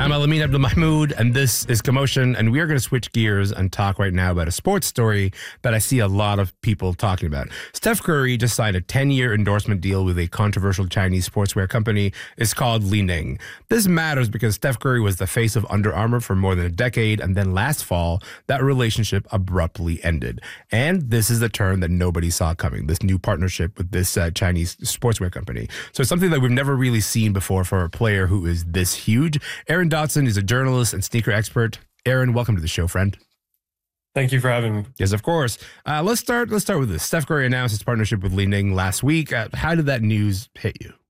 I'm Alameen Abdul Mahmoud, and this is Commotion, and we are going to switch gears and talk right now about a sports story that I see a lot of people talking about. Steph Curry just signed a 10-year endorsement deal with a controversial Chinese sportswear company. It's called Li-Ning. This matters because Steph Curry was the face of Under Armour for more than a decade, and then last fall, that relationship abruptly ended. And this is the turn that nobody saw coming, this new partnership with this Chinese sportswear company. So it's something that we've never really seen before for a player who is this huge. Aaron Dotson is a journalist and sneaker expert. Aaron, welcome to the show, friend. Thank you for having me. Yes, of course. Let's start with this. Steph Curry announced his partnership with Li-Ning last week. How did that news hit you?